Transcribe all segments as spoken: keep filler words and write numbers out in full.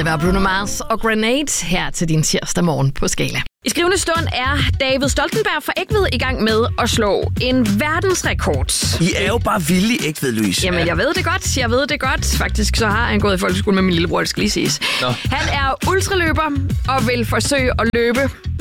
var Bruno Mars og Grenade her til din tirsdag morgen på Skala. I skrivende stund er David Stoltenberg fra Egtved i gang med at slå en verdensrekord. I er jo bare vilde i Egtved, Louise. Jamen, jeg ved det godt. Jeg ved det godt. Faktisk så har han gået i folkeskole med min lillebror, det skal lige siges. Nå. Han er ultraløber og vil forsøge at løbe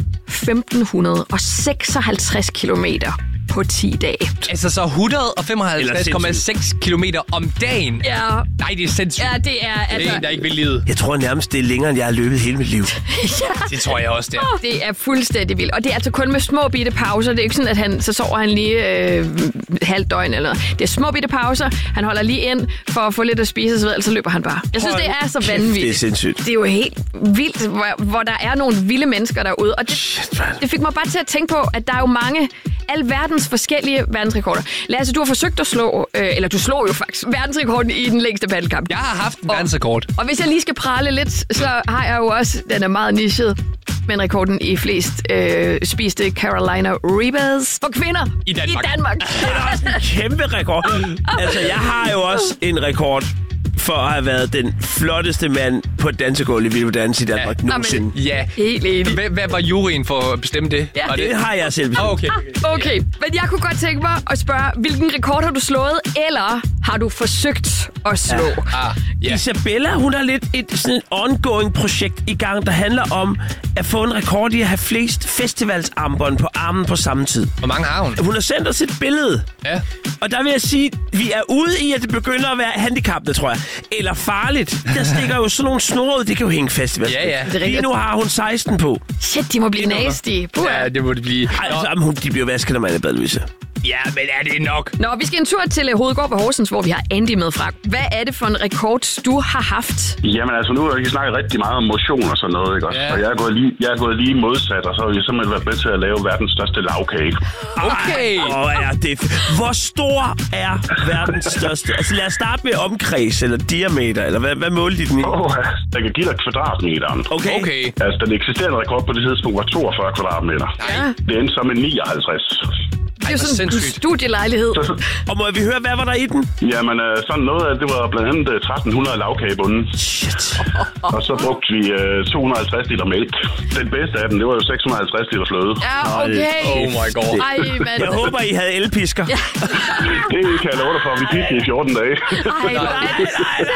femten seksoghalvtreds kilometer på ti dage. Altså så et hundrede og femoghalvtreds komma seks kilometer om dagen? Ja. Nej, det er sindssygt. Ja, det er... Altså... Det er en, der ikke vil livet. Jeg tror nærmest, det er længere, end jeg har løbet hele mit liv. Ja. Det tror jeg også, det er. Det er fuldstændig vildt. Og det er altså kun med små bitte pauser. Det er ikke sådan, at han, så sover han lige øh, halvt døgn eller noget. Det er små bitte pauser. Han holder lige ind for at få lidt at spise, og så, videre, så løber han bare. Jeg synes, det er så vanvittigt. Det er sindssygt. Det er jo helt vildt, hvor, hvor der er nogle vilde mennesker derude. Og det, det fik mig bare til at tænke på, at der er jo mange alverdens forskellige verdensrekorder. Lasse, du har forsøgt at slå, øh, eller du slog jo faktisk verdensrekorden i den længste paddelkamp. Jeg har haft en verdensrekord. Og hvis jeg lige skal prale lidt, så har jeg jo også, den er meget nichet, men rekorden i flest øh, spiste Carolina Reapers for kvinder i Danmark. I Danmark. Det er også en kæmpe rekord. Altså, jeg har jo også en rekord for at have været den flotteste mand på et dansegulv i Vild Dans i Danmark ja. nogensinde. Ja. Helt enig. Hvad, hvad var juryen for at bestemme det? Ja. Og det, det har jeg selv bestemt. Ah, okay. Ah, okay, men jeg kunne godt tænke mig at spørge, hvilken rekord har du slået, eller har du forsøgt at slå? Ja. Ah, yeah. Isabella, hun har lidt et sådan et ongoing projekt i gang, der handler om at få en rekord i at have flest festivalsarmbånd på armen på samme tid. Hvor mange har hun? Hun har sendt os et billede. Ja. Og der vil jeg sige, vi er ude i, at det begynder at være handicappende, tror jeg. Eller farligt. Der stikker jo sådan nogle snore ud, det kan jo hænge festival. Ja, ja. Lige nu har hun seksten på. Shit, de må blive nasty. Puh. Ja, det må det blive. Ej, altså, de bliver vasket, når man er i bad, Louise. Ja, men er det nok? Nå, vi skal en tur til Hovedgård på Horsens, hvor vi har Andy med fra. Hvad er det for en rekord, du har haft? Jamen altså, nu har vi snakket rigtig meget om motion og sådan noget, ikke også? Ja. Og jeg er, gået lige, jeg er gået lige modsat, og så har vi simpelthen været med til at lave verdens største lavkage. Okay. Åh, oh, ja, det er f- Hvor stor er verdens største? Altså, lad os starte med omkreds eller diameter, eller hvad, hvad målte de den i? Åh, oh, jeg kan give dig kvadratmeteren. Okay. Okay. Altså, den eksisterende rekord på det tidspunkt var toogfyrre kvadratmeter. Ja. Det endte så med nioghalvtreds. Det er jo sådan en studielejlighed. Og må vi høre, hvad var der i den? Jamen, øh, sådan noget af det var blandt andet øh, tretten hundrede lavkagebunden. Shit. Og så brugte vi øh, to hundrede og halvtreds liter mælk. Den bedste af den, det var jo seks hundrede og halvtreds liter fløde. Ja, okay. Oh my god. Ej, mand. Jeg håber, I havde elpisker. Ja. Det kan jeg love dig for, vi gik i fjorten dage. Ej,